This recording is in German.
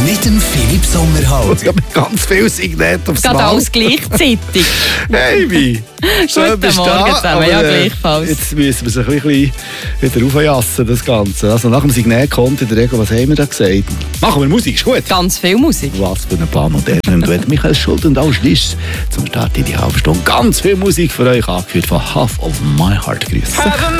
Mit dem Philipp Sommerhalder. Ich habe ganz viel Signet aufs Gerade Mal. alles gleichzeitig. Hey, wie? Schön, Guten bist du Morgen da. zusammen, ja, gleichfalls. Jetzt müssen wir es ein bisschen wieder aufjassen, das Ganze. Also nach dem Signet kommt in der Regel, was haben wir da gesagt? Machen wir Musik, ist gut. Ganz viel Musik. Was für ein paar modernen Duett. Michael Schuld und auch Schliss zum Start in die halbe Stunde. Ganz viel Musik für euch, angeführt von Half of My Heart. Grüß.